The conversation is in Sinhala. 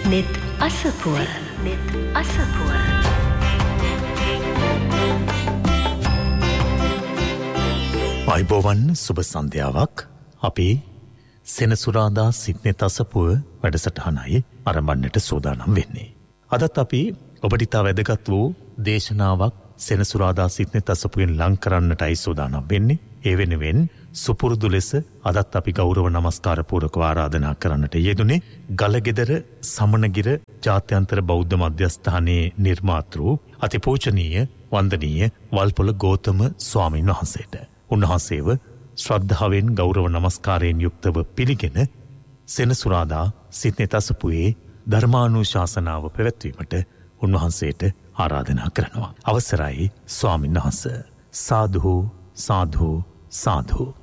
net අසපුව net අසපුව අයිබෝවන් සුබ සන්ධ්‍යාවක් අපේ සෙනසුරාදා සිත්නෙත් අසපුව වැඩසටහනයි ආරම්භන්නට සූදානම් වෙන්නේ. අදත් අපි ඔබට ඉතා වැදගත් වූ දේශනාවක් සෙනසුරාදා සිත්නෙත් අසපුවෙන් ලං කරන්නටයි සූදානම් වෙන්නේ. ඒ වෙනුවෙන් සුපුරුදු ලෙස අදත් අපි ගෞරව නමස්කාර පූර්වකව ආරාධනා කරන්නට යෙදුනේ ගලගෙදර සමනගිර ජාත්‍යන්තර බෞද්ධ මධ්‍යස්ථානයේ නිර්මාතෘ අතිපූජනීය වන්දනීය වල්පොළ ගෞතම ස්වාමීන් වහන්සේට. උන්වහන්සේව ශ්‍රද්ධාවෙන් ගෞරව නමස්කාරයෙන් යුක්තව පිළිගෙන සෙනසුරාදා සිත්නෙත් අසපුවේ ධර්මානුශාසනාව පැවැත්වීමට උන්වහන්සේට ආරාධනා කරනවා. අවසරයි ස්වාමීන් වහන්සේ. සාදු සාදු සාදු.